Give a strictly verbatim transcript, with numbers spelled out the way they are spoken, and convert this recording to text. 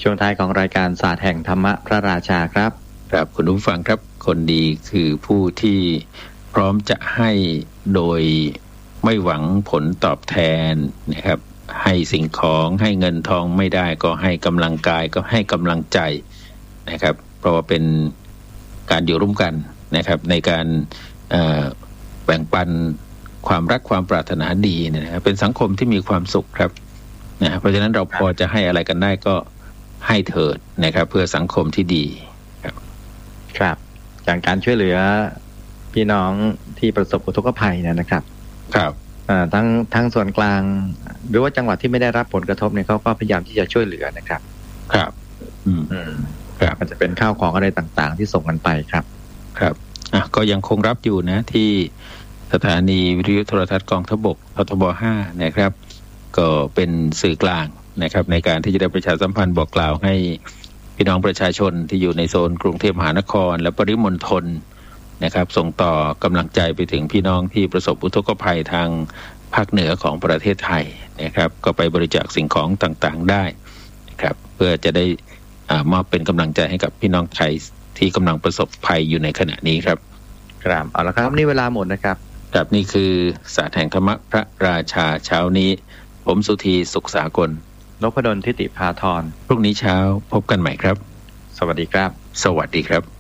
ช่วงท้ายของรายการศาสตร์แห่งธรรมะพระราชาครับครับคุณผู้ฟังครับคนดีคือผู้ที่พร้อมจะให้โดยไม่หวังผลตอบแทนนะครับให้สิ่งของให้เงินทองไม่ได้ก็ให้กำลังกายก็ให้กำลังใจนะครับเพราะว่าเป็นการอยู่ร่วมกันนะครับในการแบ่งปันความรักความปรารถนาดีนะครับเป็นสังคมที่มีความสุขครับนะเพราะฉะนั้นเราพอจะให้อะไรกันได้ก็ให้เถิดนะครับเพื่อสังคมที่ดีครับครับจากการช่วยเหลือพี่น้องที่ประสบอุทกภัยนะครับครับทั้งทั้งส่วนกลางหรือว่าจังหวัดที่ไม่ได้รับผลกระทบเนี่ยเขาก็พยายามที่จะช่วยเหลือนะครับครับอืมครับมันจะเป็นข้าวของอะไรต่างๆที่ส่งกันไปครับครับอ่ะก็ยังคงรับอยู่นะที่สถานีวิทยุโทรทัศน์กองทัพบกททบห้านะครับก็เป็นสื่อกลางนะครับในการที่จะได้ประชาสัมพันธ์บอกกล่าวให้พี่น้องประชาชนที่อยู่ในโซนกรุงเทพมหานครและปริมณฑลนะครับส่งต่อกำลังใจไปถึงพี่น้องที่ประสบอุทกภัยทางภาคเหนือของประเทศไทยนะครับก็ไปบริจาคสิ่งของต่างๆได้นะครับเพื่อจะได้อ่ามอบเป็นกำลังใจให้กับพี่น้องไทยที่กำลังประสบภัยอยู่ในขณะนี้ครับครับเอาละครับนี่เวลาหมดนะครับครับนี่คือศาสตร์แห่งธรรมะพระราชาเช้านี้ผมสุธีสุขสากลนพดลทิติภาธรพรุ่งนี้เช้าพบกันใหม่ครับสวัสดีครับสวัสดีครับ